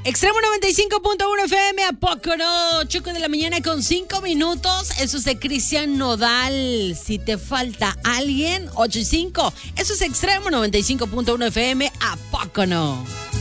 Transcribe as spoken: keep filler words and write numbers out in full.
Extremo noventa y cinco punto uno F M, ¿a poco no? Choco de la mañana con cinco minutos. Eso es de Cristian Nodal. Si te falta alguien, ocho y cinco. Eso es Extremo noventa y cinco punto uno F M, ¿a poco no?